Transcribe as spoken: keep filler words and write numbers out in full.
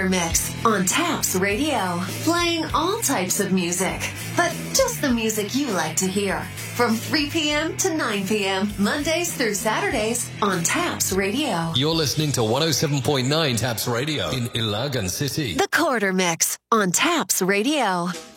Quarter Mix on Taps Radio. Playing all types of music, but just the music you like to hear. From three p.m. to nine p.m. Mondays through Saturdays on Taps Radio. You're listening to one oh seven point nine Taps Radio in Ilagan City. The Quarter Mix on Taps Radio.